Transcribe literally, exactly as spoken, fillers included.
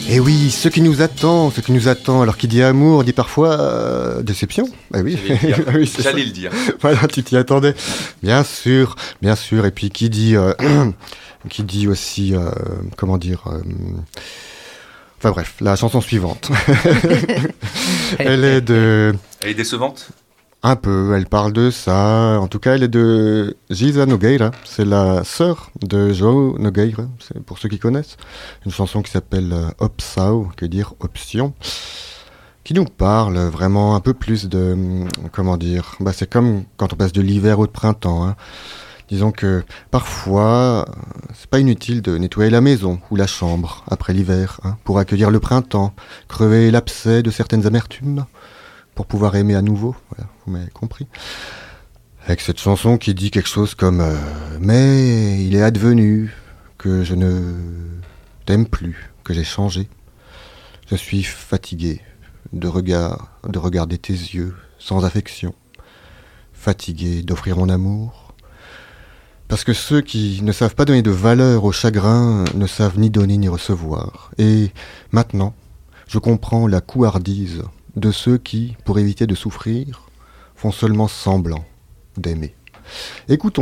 Et oui, ce qui nous attend, ce qui nous attend. Alors qui dit amour dit parfois euh, déception. Ah oui, J'allais le dire. oui, c'est J'allais ça. le dire. Voilà, tu t'y attendais. Bien sûr, bien sûr. Et puis qui dit, euh, qui dit aussi, euh, comment dire. Euh, Enfin bref, la chanson suivante. Elle est de... Elle est décevante. Un peu, elle parle de ça. En tout cas, elle est de Giza Nogueira. C'est la sœur de João Nogueira, c'est pour ceux qui connaissent. Une chanson qui s'appelle euh, Opção, que dire option, qui nous parle vraiment un peu plus de... hum, Comment dire, bah, c'est comme quand on passe de l'hiver au printemps, hein. Disons que parfois, euh, c'est pas inutile de nettoyer la maison ou la chambre après l'hiver, hein, pour accueillir le printemps, crever l'abcès de certaines amertumes, pour pouvoir aimer à nouveau. Voilà, vous m'avez compris. Avec cette chanson qui dit quelque chose comme euh, mais il est advenu que je ne t'aime plus, que j'ai changé. Je suis fatigué de regard, de regarder tes yeux sans affection, fatigué d'offrir mon amour. Parce que ceux qui ne savent pas donner de valeur au chagrin ne savent ni donner ni recevoir. Et maintenant, je comprends la couardise de ceux qui, pour éviter de souffrir, font seulement semblant d'aimer. Écoutons